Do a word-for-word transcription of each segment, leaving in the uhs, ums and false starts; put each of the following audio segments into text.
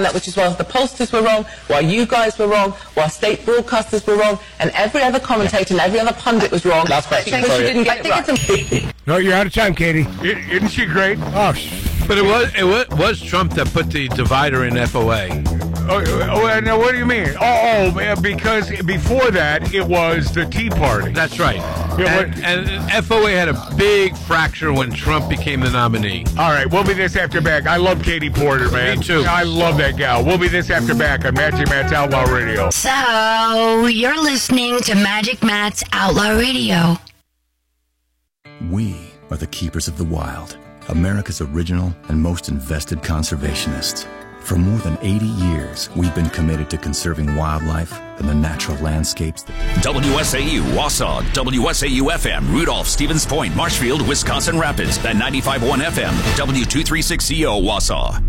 That which is wrong. The pollsters were wrong, while you guys were wrong, while state broadcasters were wrong, and every other commentator and every other pundit was wrong. Last question. Because you didn't get it right. No, you're out of time, Katie. Isn't she great? Oh, but it was it was, was Trump that put the divider in F O A. Oh, oh, now what do you mean? Oh, oh, because before that it was the Tea Party. That's right. Yeah, and, and F O A had a big fracture when Trump became the nominee. All right, we'll be this after back. I love Katie Porter, man. Me too. I love that gal. We'll be this after back on Magic Matt's Outlaw Radio. So, you're listening to Magic Matt's Outlaw Radio. We are the keepers of the wild, America's original and most invested conservationists. For more than eighty years, we've been committed to conserving wildlife and the natural landscapes that... W S A U, Wausau, W S A U F M, Rudolph, Stevens Point, Marshfield, Wisconsin Rapids, and ninety-five point one F M, W two thirty-six C O, Wausau.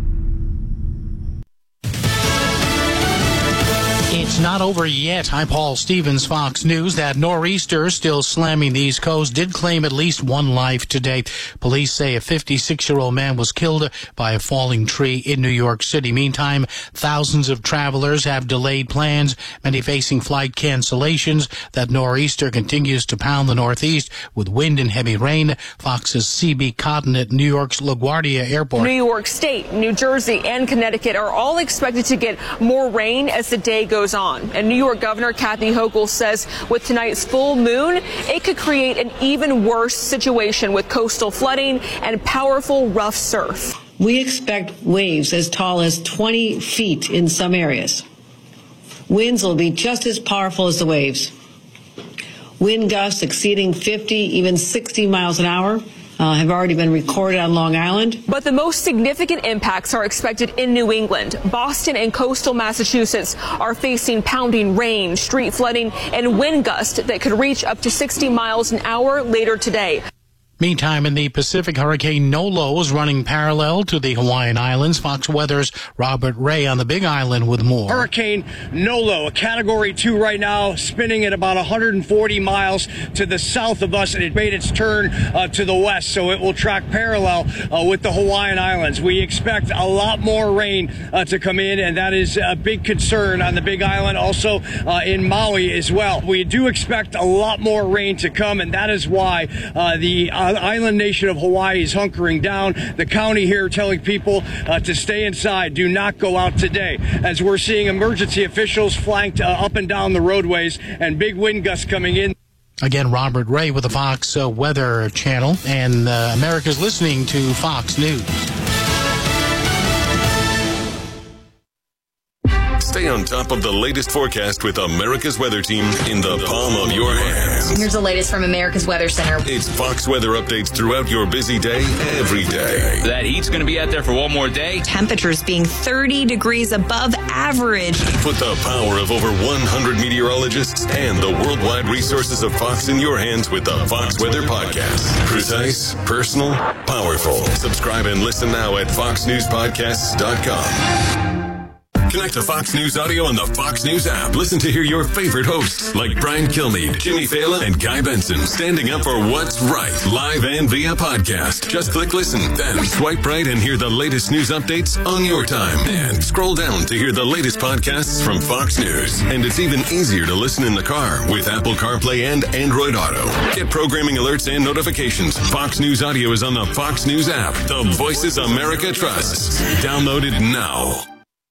It's not over yet. I'm Paul Stevens, Fox News. That nor'easter still slamming the East Coast did claim at least one life today. Police say a fifty-six-year-old man was killed by a falling tree in New York City. Meantime, thousands of travelers have delayed plans, many facing flight cancellations. That nor'easter continues to pound the Northeast with wind and heavy rain. Fox's C B Cotton at New York's LaGuardia Airport. New York State, New Jersey, and Connecticut are all expected to get more rain as the day goes on. And New York Governor Kathy Hochul says with tonight's full moon, it could create an even worse situation with coastal flooding and powerful rough surf. We expect waves as tall as twenty feet in some areas. Winds will be just as powerful as the waves. Wind gusts exceeding fifty, even sixty miles an hour. Uh, have already been recorded on Long Island. But the most significant impacts are expected in New England. Boston and coastal Massachusetts are facing pounding rain, street flooding, and wind gusts that could reach up to sixty miles an hour later today. Meantime, in the Pacific, Hurricane Nolo is running parallel to the Hawaiian Islands. Fox Weather's Robert Ray on the Big Island with more. Hurricane Nolo, a Category two right now, spinning at about one hundred forty miles to the south of us, and it made its turn uh, to the west, so it will track parallel uh, with the Hawaiian Islands. We expect a lot more rain uh, to come in, and that is a big concern on the Big Island, also uh, in Maui as well. We do expect a lot more rain to come, and that is why uh, the uh, island nation of Hawaii is hunkering down. The county here telling people uh, to stay inside, do not go out today, as we're seeing emergency officials flanked uh, up and down the roadways and big wind gusts coming in. Again, Robert Ray with the Fox uh, Weather Channel, and uh, America's listening to Fox News. Stay on top of the latest forecast with America's Weather Team in the palm of your hands. Here's the latest from America's Weather Center. It's Fox weather updates throughout your busy day, every day. That heat's going to be out there for one more day. Temperatures being thirty degrees above average. Put the power of over one hundred meteorologists and the worldwide resources of Fox in your hands with the Fox Weather Podcast. Precise, personal, powerful. Subscribe and listen now at fox news podcasts dot com. Connect to Fox News Audio on the Fox News app. Listen to hear your favorite hosts like Brian Kilmeade, Jimmy Fallon, and Guy Benson standing up for what's right, live and via podcast. Just click listen, then swipe right and hear the latest news updates on your time. And scroll down to hear the latest podcasts from Fox News. And it's even easier to listen in the car with Apple CarPlay and Android Auto. Get programming alerts and notifications. Fox News Audio is on the Fox News app. The voices America trusts. Download it now.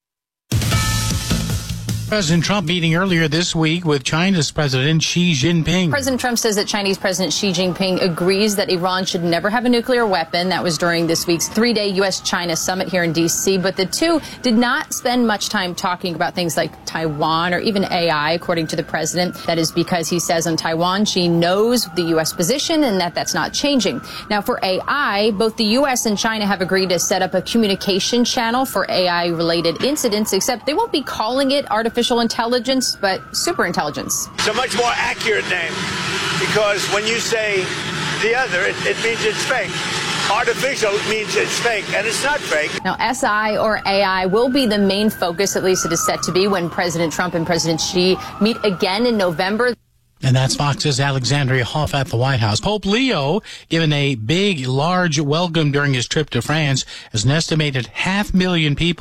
President Trump meeting earlier this week with China's President Xi Jinping. President Trump says that Chinese President Xi Jinping agrees that Iran should never have a nuclear weapon. That was during this week's three-day U S China summit here in D C. But the two did not spend much time talking about things like Taiwan or even A I, according to the president. That is because he says on Taiwan, Xi knows the U S position and that that's not changing. Now, for A I, both the U S and China have agreed to set up a communication channel for A I-related incidents, except they won't be calling it artificial Artificial intelligence, but super intelligence. It's a much more accurate name because when you say the other, it, it means it's fake. Artificial means it's fake, and it's not fake. Now, S I or A I will be the main focus, at least it is set to be, when President Trump and President Xi meet again in November. And that's Fox's Alexandria Hoff at the White House. Pope Leo given a big, large welcome during his trip to France, as an estimated half million people